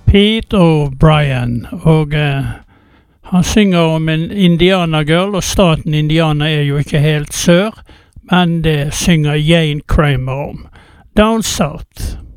Pete og Brian, og han synger om en indianergirl, og staten Indiana er jo ikke helt sør, men det synger Jane Kramer om. Down South.